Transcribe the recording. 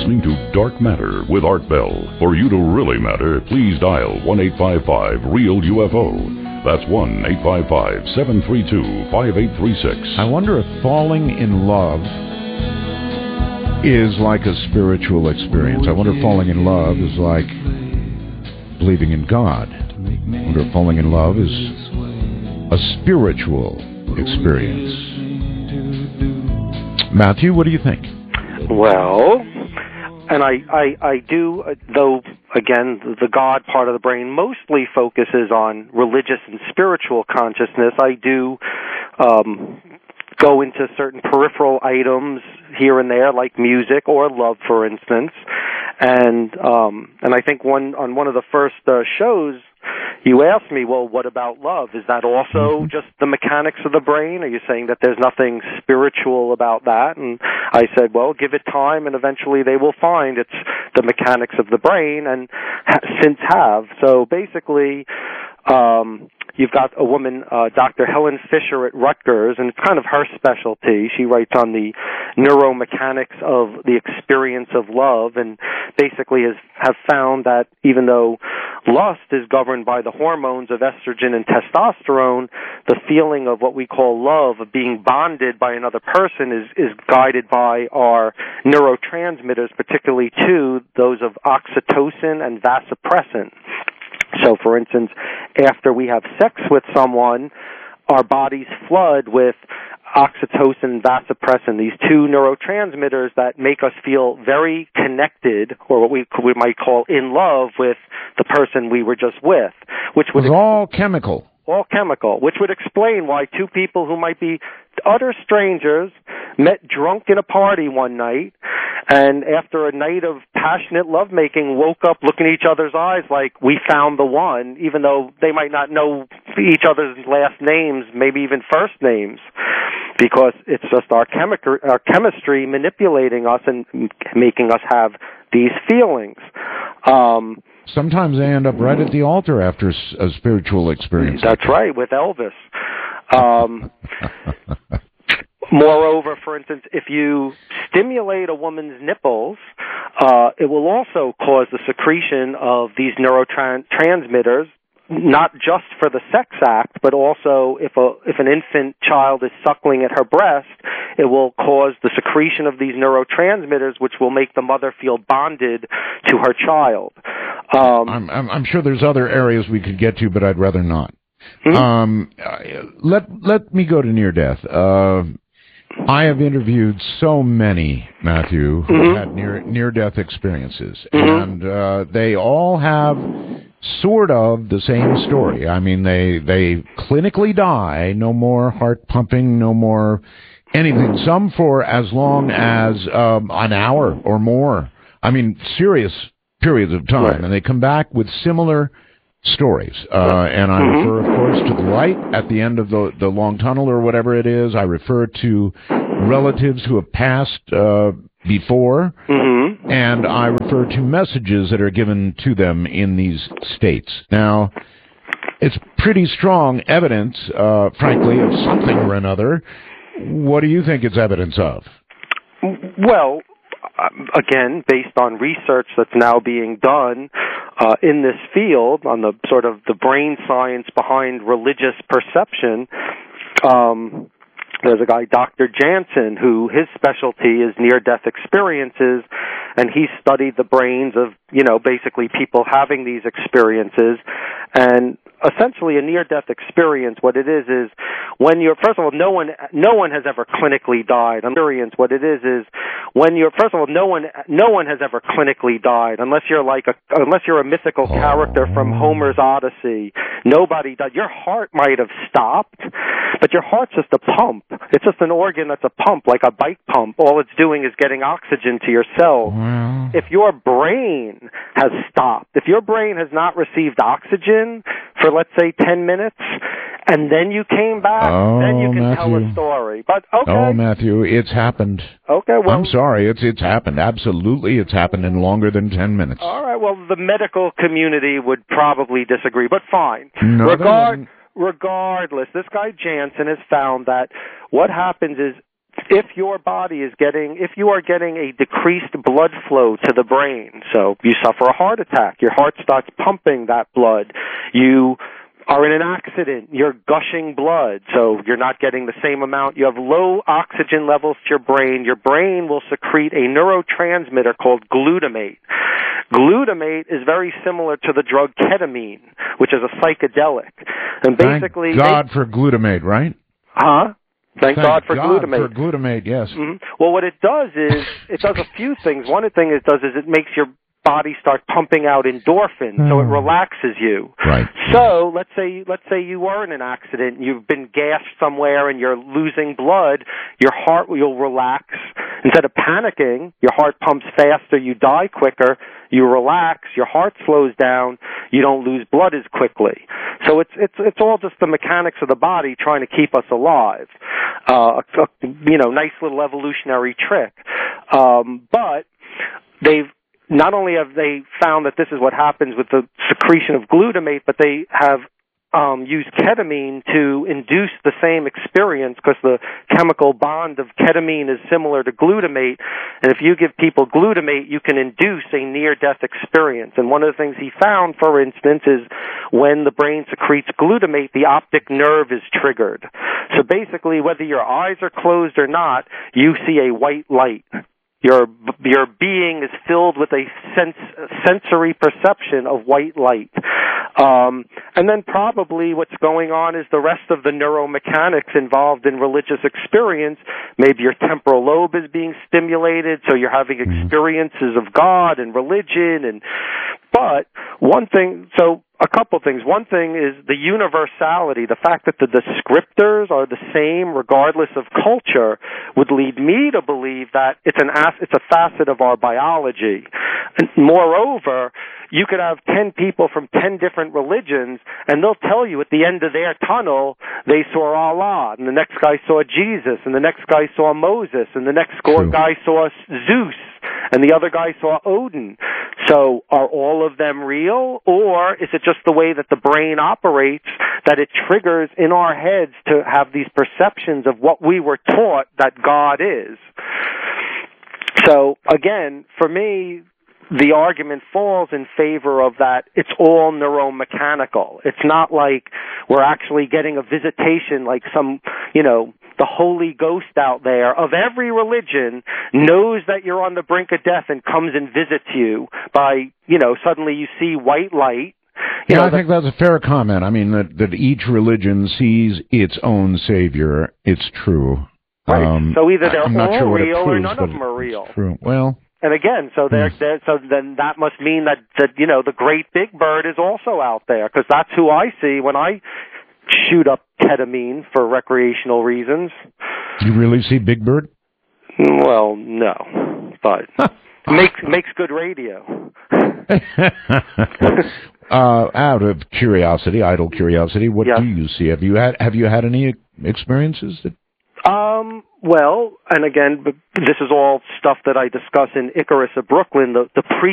listening to Dark Matter with Art Bell. For you to really matter, please dial 1-855-REAL-UFO. That's 1-855-732-5836. I wonder if falling in love is like a spiritual experience. I wonder if falling in love is like believing in God. I wonder if falling in love is a spiritual experience. Matthew, what do you think? Well, and I do, though, again, the God part of the brain mostly focuses on religious and spiritual consciousness. I do go into certain peripheral items here and there, like music or love, for instance. And I think on one of the first shows, you asked me, well, what about love? Is that also just the mechanics of the brain? Are you saying that there's nothing spiritual about that? And I said, well, give it time, and eventually they will find it's the mechanics of the brain, and since have. So basically, you've got a woman, Dr. Helen Fisher at Rutgers, and it's kind of her specialty. She writes on the neuromechanics of the experience of love, and basically have found that even though lust is governed by the hormones of estrogen and testosterone, the feeling of what we call love, of being bonded by another person, is guided by our neurotransmitters, particularly those of oxytocin and vasopressin. So, for instance, after we have sex with someone, our bodies flood with oxytocin and vasopressin, these two neurotransmitters that make us feel very connected, or what we might call in love with the person we were just with, which was all chemical. All chemical, which would explain why two people who might be utter strangers met drunk in a party one night, and after a night of passionate lovemaking, woke up looking at each other's eyes like, we found the one, even though they might not know each other's last names, maybe even first names, because it's just our chemistry manipulating us and making us have these feelings. Sometimes they end up right at the altar after a spiritual experience. That's right, with Elvis. Moreover, for instance, if you stimulate a woman's nipples, it will also cause the secretion of these neurotransmitters, not just for the sex act, but also if an infant child is suckling at her breast, it will cause the secretion of these neurotransmitters, which will make the mother feel bonded to her child. I'm sure there's other areas we could get to, but I'd rather not. Let me go to near death. I have interviewed so many, Matthew, who had near death experiences, and they all have sort of the same story. I mean, they clinically die, no more heart pumping, no more anything. Some for as long as an hour or more. I mean, serious periods of time, right. And they come back with similar stories. And I refer, of course, to the light at the end of the long tunnel or whatever it is. I refer to relatives who have passed before, and I refer to messages that are given to them in these states. Now, it's pretty strong evidence, frankly, of something or another. What do you think it's evidence of? Well, again, based on research that's now being done in this field, on the sort of the brain science behind religious perception, there's a guy, Dr. Jansen, who his specialty is near-death experiences, and he studied the brains of, basically people having these experiences. And essentially a near-death experience, what it is when you're, first of all, no one has ever clinically died. Experience, what it is when you're, first of all, no one has ever clinically died, unless you're a mythical character from Homer's Odyssey. Nobody died. Your heart might have stopped, but your heart's just a pump. It's just an organ that's a pump, like a bike pump. All it's doing is getting oxygen to your cells. If your brain has stopped, if your brain has not received oxygen for, let's say, 10 minutes, and then you came back, then you can tell a story. But, okay. Oh, Matthew, it's happened. Okay, well. I'm sorry, it's happened. Absolutely, it's happened in longer than 10 minutes. All right, well, the medical community would probably disagree, but fine. No, Regardless, this guy Jansen has found that what happens is if your body is if you are getting a decreased blood flow to the brain, so you suffer a heart attack, your heart starts pumping that blood, you are in an accident, you're gushing blood, so you're not getting the same amount, you have low oxygen levels to your brain will secrete a neurotransmitter called glutamate. Glutamate is very similar to the drug ketamine, which is a psychedelic. And basically... Thank God for glutamate, right? Huh? Thank God for glutamate. For glutamate, yes. Mm-hmm. Well, what it does is, it does a few things. One thing it does is it makes your body start pumping out endorphins, so it relaxes you. Right. So let's say you were in an accident, you've been gassed somewhere, and you're losing blood. Your heart will relax. Instead of panicking, your heart pumps faster. You die quicker. You relax. Your heart slows down. You don't lose blood as quickly. So it's all just the mechanics of the body trying to keep us alive. Nice little evolutionary trick. But not only have they found that this is what happens with the secretion of glutamate, but they have used ketamine to induce the same experience, because the chemical bond of ketamine is similar to glutamate. And if you give people glutamate, you can induce a near-death experience. And one of the things he found, for instance, is when the brain secretes glutamate, the optic nerve is triggered. So basically, whether your eyes are closed or not, you see a white light. Your being is filled with a sensory perception of white light. And then probably what's going on is the rest of the neuromechanics involved in religious experience. Maybe your temporal lobe is being stimulated, so you're having experiences of God and religion. But a couple things. One thing is the universality, the fact that the descriptors are the same regardless of culture, would lead me to believe that it's a facet of our biology. And moreover, you could have 10 people from 10 different religions, and they'll tell you at the end of their tunnel they saw Allah, and the next guy saw Jesus, and the next guy saw Moses, and the next guy saw Zeus, and the other guy saw Odin. So are all of them real, or is it just the way that the brain operates that it triggers in our heads to have these perceptions of what we were taught that God is? So again, for me, the argument falls in favor of that it's all neuromechanical. It's not like we're actually getting a visitation like some, the Holy Ghost out there of every religion knows that you're on the brink of death and comes and visits you by, suddenly you see white light. I think that's a fair comment. I mean, that each religion sees its own savior. It's true. Right. So either they're all sure real proves, or none of them are real. True. Well. And again, so then that must mean that the great big bird is also out there, because that's who I see when I shoot up ketamine for recreational reasons. You really see Big Bird? Well, no, but makes good radio. Out of curiosity, idle curiosity, what do you see? Have you had any experiences that? Well, and again, this is all stuff that I discuss in Icarus of Brooklyn, the pre